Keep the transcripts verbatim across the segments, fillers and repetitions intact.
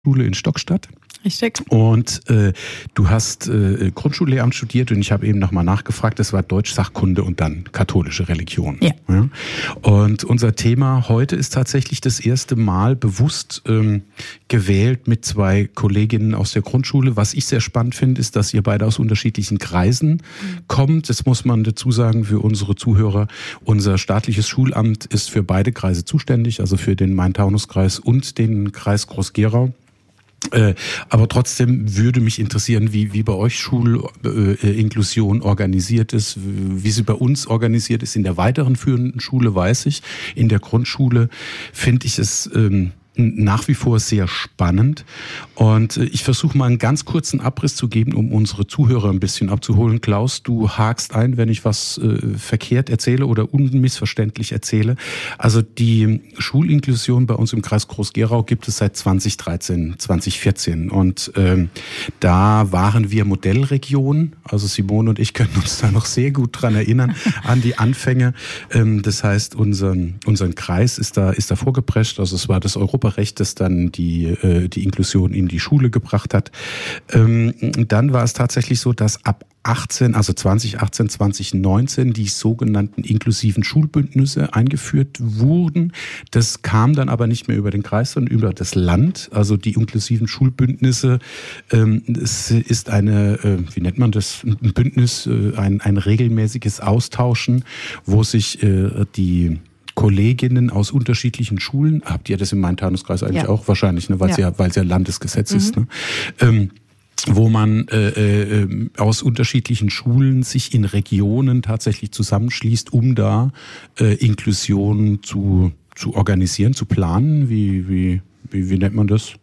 Schule in Stockstadt. Richtig. Und äh, du hast äh, Grundschullehramt studiert und ich habe eben nochmal nachgefragt, das war Deutsch, Sachkunde und dann katholische Religion. Ja. Ja? Und unser Thema heute ist tatsächlich das erste Mal bewusst ähm, gewählt mit zwei Kolleginnen aus der Grundschule. Was ich sehr spannend finde, ist, dass ihr beide aus unterschiedlichen Kreisen mhm. kommt. Das muss man dazu sagen für unsere Zuhörer. Unser staatliches Schulamt ist für beide Kreise zuständig, also für den Main-Taunus-Kreis und den Kreis Groß-Gerau. Äh, aber trotzdem würde mich interessieren, wie, wie bei euch Schulinklusion äh, organisiert ist, wie sie bei uns organisiert ist. In der weiteren führenden Schule weiß ich, in der Grundschule finde ich es ähm, nach wie vor sehr spannend. Und ich versuche mal einen ganz kurzen Abriss zu geben, um unsere Zuhörer ein bisschen abzuholen. Klaus, du hakst ein, wenn ich was äh, verkehrt erzähle oder unmissverständlich erzähle. Also die Schulinklusion bei uns im Kreis Groß-Gerau gibt es seit zwanzig dreizehn, zwanzig vierzehn. Und ähm, da waren wir Modellregion. Also Simone und ich können uns da noch sehr gut dran erinnern, an die Anfänge. Ähm, das heißt, unseren, unseren Kreis ist da, ist da vorgeprescht. Also es war das Europa Recht, das dann die, äh, die Inklusion in die Schule gebracht hat. Ähm, dann war es tatsächlich so, dass ab achtzehn, also zwanzig achtzehn, zwanzig neunzehn die sogenannten inklusiven Schulbündnisse eingeführt wurden. Das kam dann aber nicht mehr über den Kreis, sondern über das Land. Also die inklusiven Schulbündnisse, ähm, es ist eine, äh, wie nennt man das, ein Bündnis, äh, ein, ein regelmäßiges Austauschen, wo sich äh, die Kolleginnen aus unterschiedlichen Schulen, habt ihr das im Main-Taunus-Kreis eigentlich ja. auch wahrscheinlich, ne, weil es ja. ja, weil es ja Landesgesetz mhm. ist, ne? Ähm, wo man äh, äh, aus unterschiedlichen Schulen sich in Regionen tatsächlich zusammenschließt, um da äh, Inklusion zu zu organisieren, zu planen. Wie wie wie, wie nennt man das?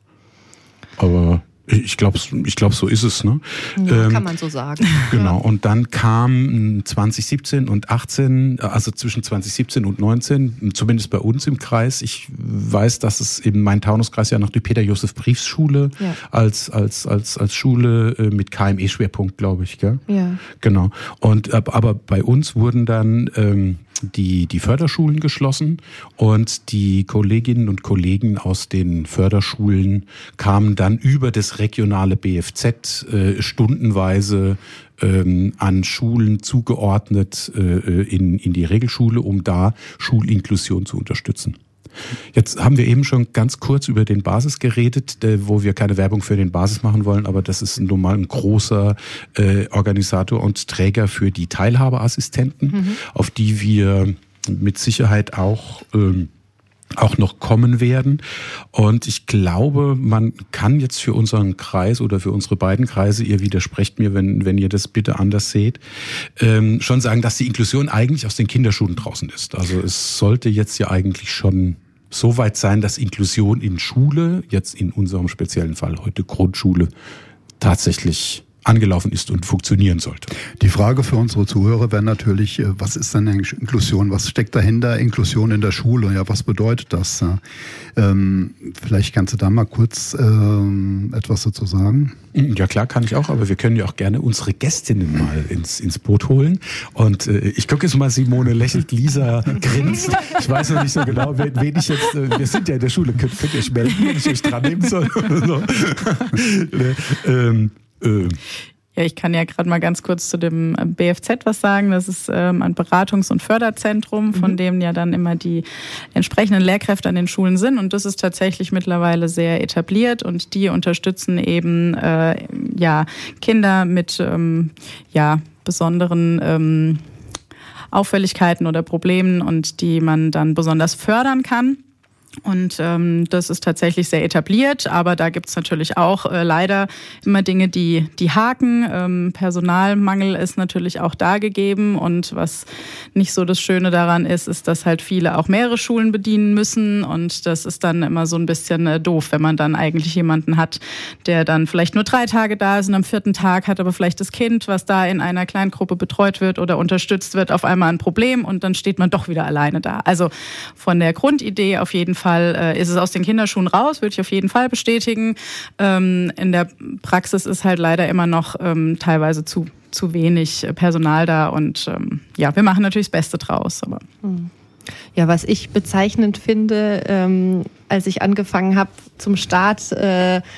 Aber Ich glaube, ich glaub, so ist es, ne? Ja, ähm, kann man so sagen. Genau. Und dann kam zwanzig siebzehn und achtzehn, also zwischen zwanzig siebzehn und neunzehn, zumindest bei uns im Kreis. Ich weiß, dass es im Main-Taunus-Kreis ja noch die Peter-Josef-Briefs-Schule ja. als als als als Schule mit K M E-Schwerpunkt, glaube ich, gell? Ja. Genau. Und aber bei uns wurden dann ähm, die die Förderschulen geschlossen und die Kolleginnen und Kollegen aus den Förderschulen kamen dann über das regionale B F Z äh, stundenweise ähm, an Schulen zugeordnet äh, in in die Regelschule, um da Schulinklusion zu unterstützen. Jetzt haben wir eben schon ganz kurz über den Basis geredet, wo wir keine Werbung für den Basis machen wollen, aber das ist nun mal ein großer äh, Organisator und Träger für die Teilhabeassistenten, mhm. auf die wir mit Sicherheit auch ähm, auch noch kommen werden. Und ich glaube, man kann jetzt für unseren Kreis oder für unsere beiden Kreise, ihr widersprecht mir, wenn wenn ihr das bitte anders seht, ähm, schon sagen, dass die Inklusion eigentlich aus den Kinderschuhen draußen ist. Also es sollte jetzt ja eigentlich schon so weit sein, dass Inklusion in Schule, jetzt in unserem speziellen Fall heute Grundschule, tatsächlich angelaufen ist und funktionieren sollte. Die Frage für unsere Zuhörer wäre natürlich, was ist denn Inklusion? Was steckt dahinter? Inklusion in der Schule? Ja, was bedeutet das? Ähm, vielleicht kannst du da mal kurz ähm, etwas dazu sagen. Ja klar, kann ich auch, aber wir können ja auch gerne unsere Gästinnen mal ins, ins Boot holen. Und äh, ich gucke jetzt mal, Simone lächelt, Lisa grinst. Ich weiß noch nicht so genau, wen, wen ich jetzt, äh, wir sind ja in der Schule, könnt, könnt ihr euch melden, wenn ich euch dran nehmen soll oder so. ähm, äh, Ja, ich kann ja gerade mal ganz kurz zu dem B F Z was sagen. Das ist ähm, ein Beratungs- und Förderzentrum, von mhm. dem ja dann immer die entsprechenden Lehrkräfte an den Schulen sind. Und das ist tatsächlich mittlerweile sehr etabliert. Und die unterstützen eben äh, ja Kinder mit ähm, ja besonderen ähm, Auffälligkeiten oder Problemen und die man dann besonders fördern kann. Und ähm, das ist tatsächlich sehr etabliert, aber da gibt's natürlich auch äh, leider immer Dinge, die die haken. Ähm, Personalmangel ist natürlich auch da gegeben und was nicht so das Schöne daran ist, ist, dass halt viele auch mehrere Schulen bedienen müssen und das ist dann immer so ein bisschen äh, doof, wenn man dann eigentlich jemanden hat, der dann vielleicht nur drei Tage da ist und am vierten Tag hat aber vielleicht das Kind, was da in einer Kleingruppe betreut wird oder unterstützt wird, auf einmal ein Problem und dann steht man doch wieder alleine da. Also von der Grundidee auf jeden Fall äh, ist es aus den Kinderschuhen raus, würde ich auf jeden Fall bestätigen. Ähm, in der Praxis ist halt leider immer noch ähm, teilweise zu, zu wenig Personal da und ähm, ja, wir machen natürlich das Beste draus. Aber mhm. Ja, was ich bezeichnend finde, ähm, als ich angefangen habe zum Start, äh,